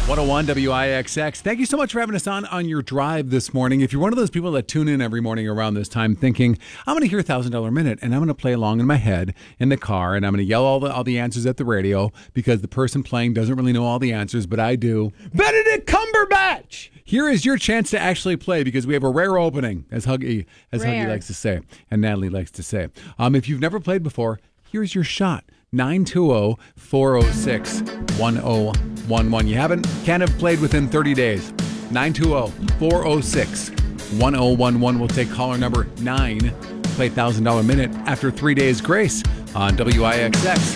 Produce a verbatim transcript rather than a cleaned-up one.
one oh one W I X X. Thank you so much for having us on on your drive this morning. If you're one of those people that tune in every morning around this time thinking, I'm going to hear one thousand dollars Minute and I'm going to play along in my head in the car and I'm going to yell all the, all the answers at the radio because the person playing doesn't really know all the answers, but I do. Benedict Cumberbatch! Here is your chance to actually play because we have a rare opening, as Huggy, as Huggy likes to say, and Natalie likes to say. Um, if you've never played before, here's your shot. nine two zero, four zero six, one zero one one. You haven't, can't have played within thirty days. nine two zero, four zero six, one zero one one. We'll take caller number nine. Play one thousand dollars Minute after three days grace on W I X X.